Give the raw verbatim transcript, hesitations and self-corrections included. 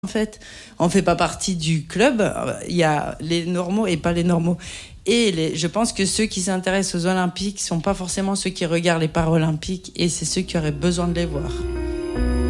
En fait, on fait pas partie du club. Il y a les normaux et pas les normaux. Et les, je pense que ceux qui s'intéressent aux Olympiques sont pas forcément ceux qui regardent les Paralympiques, et c'est ceux qui auraient besoin de les voir.